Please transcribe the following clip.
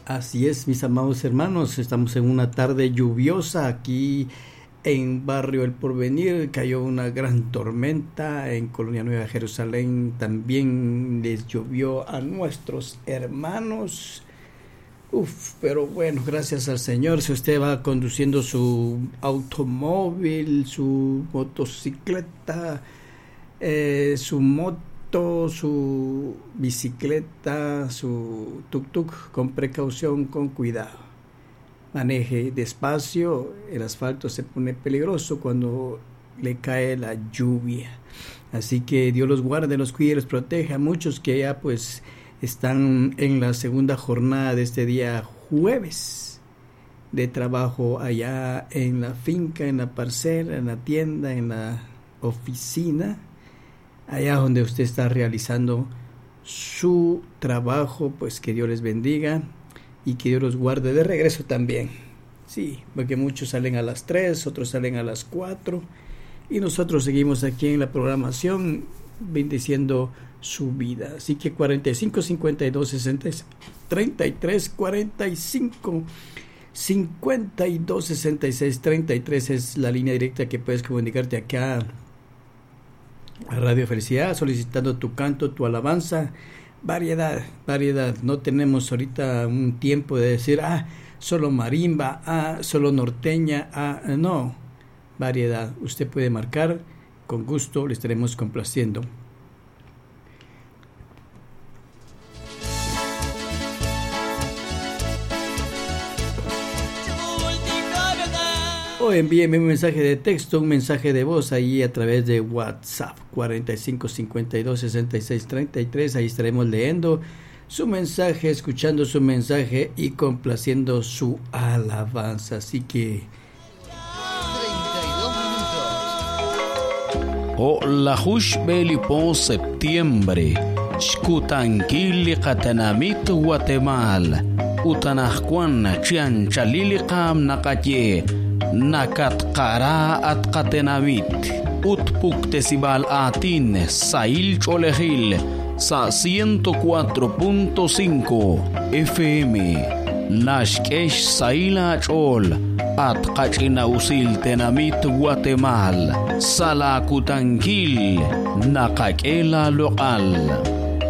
Así es, mis amados hermanos, estamos en una tarde lluviosa aquí en Barrio El Porvenir. Cayó una gran tormenta en Colonia Nueva Jerusalén, también les llovió a nuestros hermanos. Pero bueno, gracias al Señor. Si usted va conduciendo su automóvil, su motocicleta, su moto, su bicicleta, su tuk-tuk, con precaución, con cuidado. Maneje despacio, el asfalto se pone peligroso cuando le cae la lluvia. Así que Dios los guarde, los cuide, los proteja. Muchos que ya pues están en la segunda jornada de este día jueves de trabajo allá en la finca, en la parcela, en la tienda, en la oficina, allá donde usted está realizando su trabajo, pues que Dios les bendiga y que Dios los guarde de regreso también. Sí, porque muchos salen a las 3, otros salen a las 4 y nosotros seguimos aquí en la programación bendiciendo su vida. Así que 45 52 66 33 45 52 66 33 es la línea directa que puedes comunicarte acá a Radio Felicidad, solicitando tu canto, tu alabanza. Variedad. No tenemos ahorita un tiempo de decir solo marimba, solo norteña, no. Variedad. Usted puede marcar, con gusto le estaremos complaciendo. O envíeme un mensaje de texto, un mensaje de voz ahí a través de WhatsApp 45 52 66 33. Ahí estaremos leyendo su mensaje, escuchando su mensaje y complaciendo su alabanza. Así que 32 minutos. O la hush belipo septiembre. Shkutanquili Catanamit Guatemala. Utanahcuan Chianchaliliqam Nakaye. Nakat Kara at Katenamit Utpuk Tesibal Atin Sail Cholehil Sa 104.5 FM Nashkesh Saila Chol At Kachinausil Tenamit Guatemala Sala Kutankil Nakakela Local.